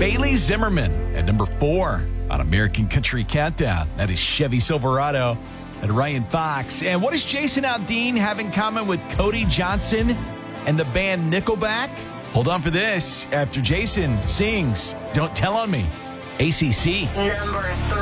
Bailey Zimmerman at number 4 on American Country Countdown. That is Chevy Silverado and Ryan Fox. And what does Jason Aldean have in common with Cody Johnson and the band Nickelback? Hold on for this after Jason sings Don't Tell on Me. ACC. Number 3.